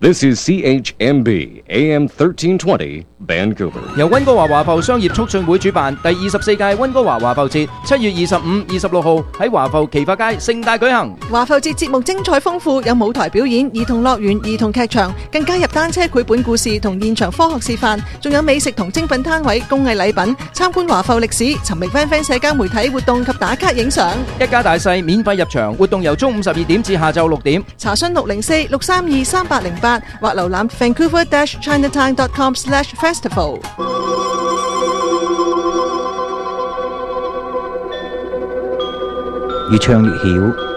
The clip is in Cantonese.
This is CHMB AM 1320 Vancouver。 由溫哥華華埠商業促進會主辦第24屆溫哥華華埠節，7月25、26號喺華埠奇發街盛大舉行。 華埠節節目精彩豐富，有舞台表演、兒童樂園、兒童劇場，更加入單車繪本故事同現場科學示範，仲有美食同精品攤位、工藝禮品，參觀華埠歷史，尋覓 FanFan 社交媒體活動及打卡影相。 一家大細免費入場，活動由中午12點至下晝6點。 查詢604-632-3808或瀏覽 Vancouver-Chinatown.com/festival。 越唱越曉，